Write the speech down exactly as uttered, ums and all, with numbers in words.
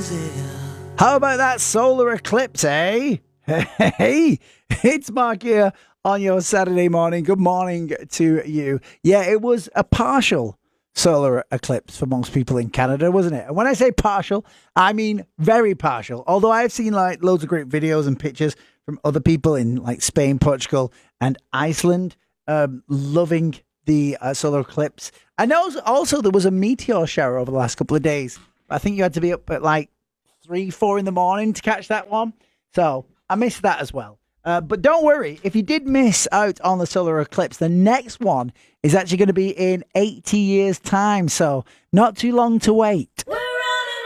How about that solar eclipse, eh? Hey, it's Mark here on your Saturday morning. Good morning to you. Yeah, it was a partial solar eclipse for most people in Canada, wasn't it? And when I say partial, I mean very partial. Although I've seen like loads of great videos and pictures from other people in like Spain, Portugal, and Iceland, um, loving the uh, solar eclipse. I know also there was a meteor shower over the last couple of days. I think you had to be up at like three, four in the morning to catch that one. So I missed that as well. Uh, but don't worry, if you did miss out on the solar eclipse, the next one is actually going to be in eighty years' time. So not too long to wait.